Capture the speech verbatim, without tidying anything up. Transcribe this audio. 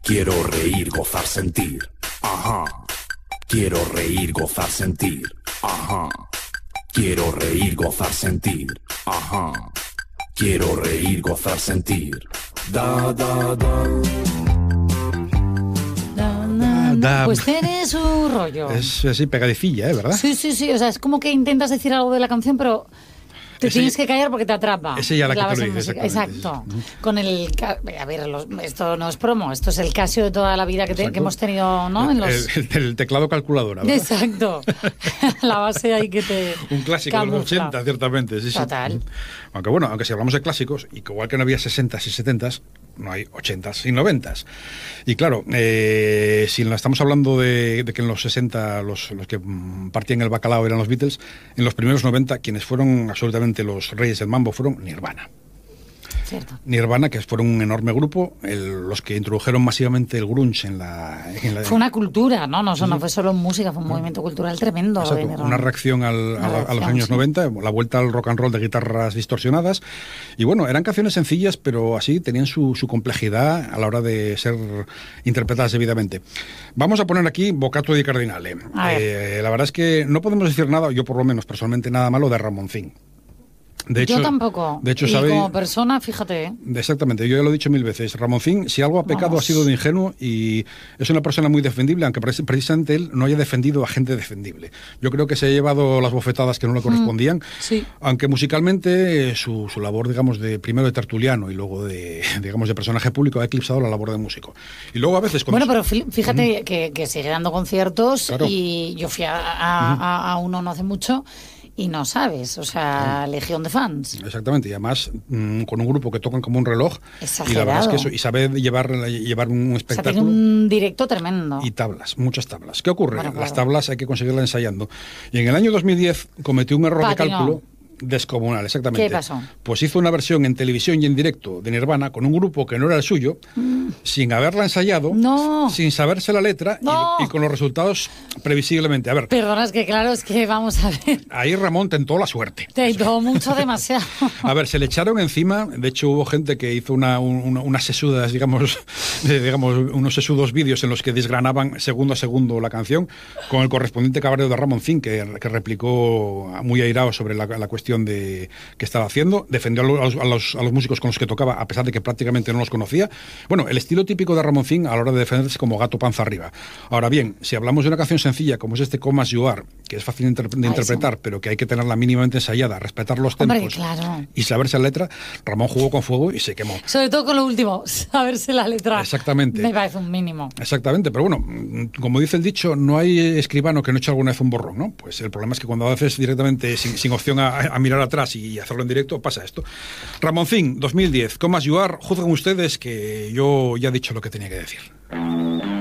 Quiero reír, gozar, sentir. Ajá. Quiero reír, gozar, sentir. Ajá. Quiero reír, gozar, sentir. Ajá. Quiero reír, gozar, sentir. Da, da, da. Da, Pues tiene su rollo. Es así pegadicilla, ¿eh? ¿Verdad? Sí, sí, sí. O sea, es como que intentas decir algo de la canción, pero te Ese- tienes que callar porque te atrapa. ese ya la que te base lo dice, musical. exactamente. Exacto. Con el... ca- A ver, los- esto no es promo, esto es el Casio de toda la vida que, te- Exacto. que hemos tenido, ¿no? En los... el, el teclado calculadora, ¿verdad? Exacto. La base ahí que te Un clásico de los camufla. ochenta, ciertamente. Sí, sí. Total. Aunque bueno, aunque si hablamos de clásicos, y que igual que no había sesentas y setentas, no hay ochentas y noventas. Y claro, eh, si no estamos hablando de, de que en los sesenta los, los que mm, partían el bacalao eran los Beatles, en los primeros noventa quienes fueron absolutamente los reyes del mambo fueron Nirvana. Cierto. Nirvana, que fueron un enorme grupo, el- los que introdujeron masivamente el grunge en la... en la- Fue una cultura, ¿no? No, eso no fue solo música, fue un movimiento cultural tremendo. Exacto, de Nirvana. una reacción al- a, Una la- a los reacción, años sí. noventa, la vuelta al rock and roll de guitarras distorsionadas. Y bueno, eran canciones sencillas, pero así tenían su, su complejidad a la hora de ser interpretadas debidamente. Vamos a poner aquí Bocato di Cardinale. A ver. Eh, la verdad es que no podemos decir nada, yo por lo menos personalmente, nada malo de Ramoncín. De hecho, Yo tampoco. De hecho, y sabe, como persona, fíjate, ¿eh? Exactamente, yo ya lo he dicho mil veces. Ramoncín, si algo ha pecado, Vamos. ha sido de ingenuo y es una persona muy defendible, aunque pre- precisamente él no haya defendido a gente defendible. Yo creo que se ha llevado las bofetadas que no le correspondían, sí. aunque musicalmente eh, su, su labor, digamos, de primero de tertuliano y luego de, digamos, de personaje público ha eclipsado la labor de músico. Y luego a veces... cuando Bueno, se- pero fí- fíjate que, que sigue dando conciertos. Claro. Y yo fui a, a- a- a uno no hace mucho y no sabes, o sea, legión de fans. Exactamente, y además mm, con un grupo que tocan como un reloj. Y la verdad es que eso, y sabe llevar, llevar un O sea, espectáculo. tiene un directo tremendo. Y tablas, muchas tablas. ¿Qué ocurre? Bueno, claro. Las tablas hay que conseguirlas ensayando. Y en el año dos mil diez cometió un error de Patinó. cálculo descomunal, exactamente. ¿Qué pasó? Pues hizo una versión en televisión y en directo de Nirvana con un grupo que no era el suyo, sin haberla ensayado, No. sin saberse la letra y- No. y, con los resultados previsiblemente. A ver, Perdona, es que claro, es que vamos a ver. ahí Ramón tentó la suerte. Te ha ido mucho demasiado. A ver, se le echaron encima. De hecho, hubo gente que hizo una, una- unas sesudas, digamos, de- digamos, unos sesudos vídeos en los que desgranaban segundo a segundo la canción, con el correspondiente cabreo de Ramoncín, que, que replicó muy airado sobre la, la cuestión de que estaba haciendo. Defendió a los, a, los, a los músicos con los que tocaba, a pesar de que prácticamente no los conocía. Bueno, el estilo típico de Ramoncín a la hora de defenderse como gato panza arriba. Ahora bien, si hablamos de una canción sencilla como es este Come As You Are, que es fácil de, inter- de Ay, interpretar, sí. pero que hay que tenerla mínimamente ensayada, respetar los Hombre, tempos claro. y saberse la letra, Ramón jugó con fuego y se quemó. Sobre todo con lo último, saberse la letra. Exactamente. Me parece un mínimo. Exactamente, pero bueno, mm, como dice el dicho, no hay escribano que no eche alguna vez un borrón, ¿no? Pues el problema es que cuando haces directamente sin, sin opción a, a mirar atrás y hacerlo en directo, pasa esto. Ramoncín, dos mil diez, Come As You Are, juzguen ustedes que yo ya he dicho lo que tenía que decir.